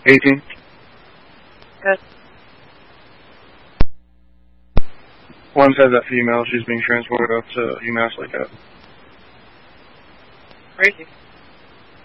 18. Good. One says that female, she's being transported up to UMass Lake. Crazy.